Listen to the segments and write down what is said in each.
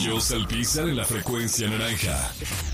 Joss Alpizar en la frecuencia naranja.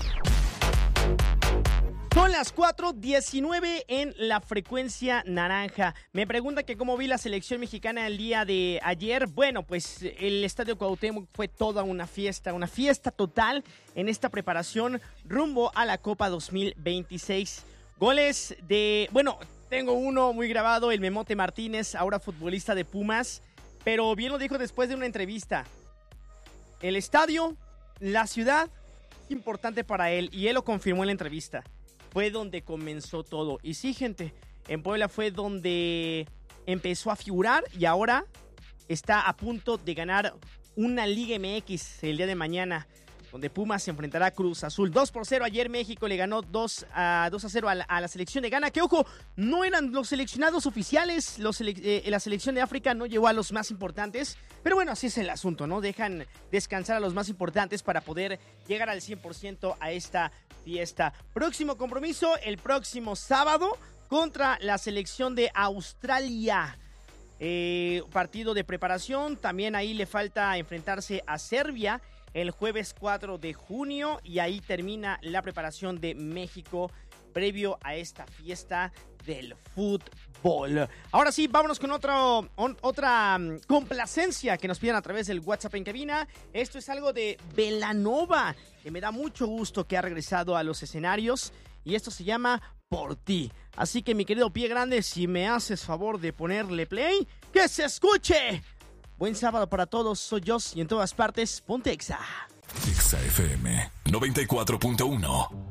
Son las 4:19 en la frecuencia naranja. Me pregunta que cómo vi la selección mexicana el día de ayer. Bueno, pues el Estadio Cuauhtémoc fue toda una fiesta total en esta preparación rumbo a la Copa 2026. Goles de... Bueno, tengo uno muy grabado, el Memote Martínez, ahora futbolista de Pumas, pero bien lo dijo después de una entrevista. El estadio, la ciudad, importante para él, y él lo confirmó en la entrevista. Fue donde comenzó todo. Y sí, gente, en Puebla fue donde empezó a figurar y ahora está a punto de ganar una Liga MX el día de mañana, donde Pumas se enfrentará a Cruz Azul. 2-0 ayer México le ganó 2-0 a la selección de Ghana, que ojo, no eran los seleccionados oficiales, la selección de África no llevó a los más importantes, pero bueno, así es el asunto, ¿no? Dejan descansar a los más importantes para poder llegar al 100% a esta fiesta. Próximo compromiso, el próximo sábado, contra la selección de Australia. Partido de preparación, también ahí le falta enfrentarse a Serbia el jueves 4 de junio y ahí termina la preparación de México previo a esta fiesta del fútbol. Ahora sí, vámonos con otra complacencia que nos piden a través del WhatsApp en cabina. Esto es algo de Belanova, que me da mucho gusto que ha regresado a los escenarios y esto se llama Por Ti. Así que mi querido Pie Grande, si me haces favor de ponerle play, ¡que se escuche! Buen sábado para todos, soy Joss y en todas partes, ponte Exa. Exa FM 94.1.